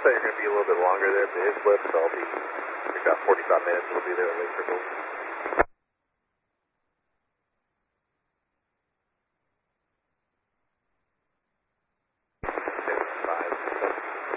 thought you were going to be a little bit longer there at the hip flip, so I'll be about 45 minutes. We'll be there at Lake Circle.